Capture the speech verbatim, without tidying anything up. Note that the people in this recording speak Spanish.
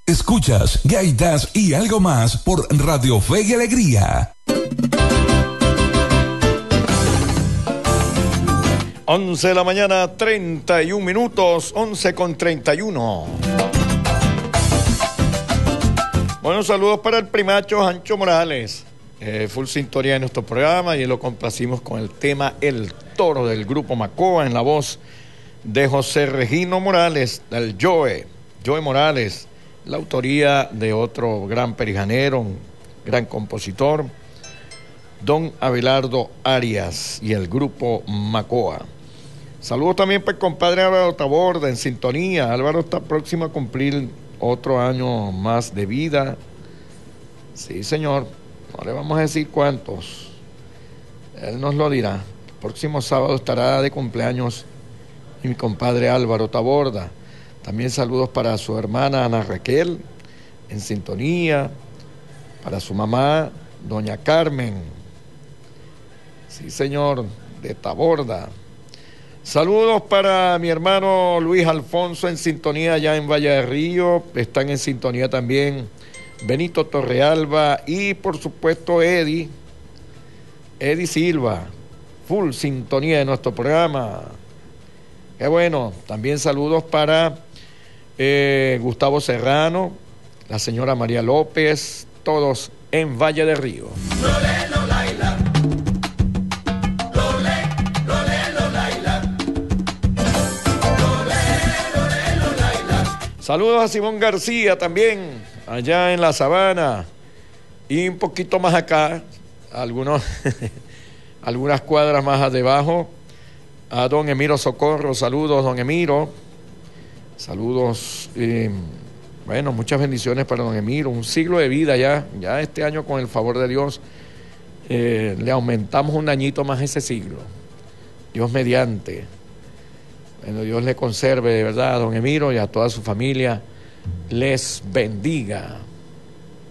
Escuchas Gaitas y algo más por Radio Fe y Alegría. once de la mañana, treinta y un minutos, once con treinta y uno. Bueno, saludos para el primacho Ancho Morales. Eh, full sintonía de nuestro programa y lo complacimos con el tema El Toro del Grupo Macoa en la voz de José Regino Morales, del Joe, Joe Morales, la autoría de otro gran perijanero, un gran compositor, don Abelardo Arias y el Grupo Macoa. Saludos también para el compadre Álvaro Taborda en sintonía. Álvaro está próximo a cumplir otro año más de vida. Sí, señor. No le vamos a decir cuántos. Él nos lo dirá. El próximo sábado estará de cumpleaños mi compadre Álvaro Taborda. También saludos para su hermana Ana Raquel en sintonía. Para su mamá, doña Carmen. Sí, señor, de Taborda. Saludos para mi hermano Luis Alfonso en sintonía allá en Valle de Río. Están en sintonía también Benito Torrealba y por supuesto Eddie, Eddie Silva, full sintonía de nuestro programa. Qué bueno. También saludos para eh, Gustavo Serrano, la señora María López, todos en Valle de Río. Saludos a Simón García también, allá en la Sabana, y un poquito más acá, algunos, algunas cuadras más debajo, a don Emiro Socorro. Saludos, don Emiro. Saludos, eh, bueno, muchas bendiciones para don Emiro. Un siglo de vida ya, ya este año con el favor de Dios, eh, le aumentamos un añito más ese siglo. Dios mediante. Bueno, Dios le conserve de verdad a don Emiro y a toda su familia. Les bendiga.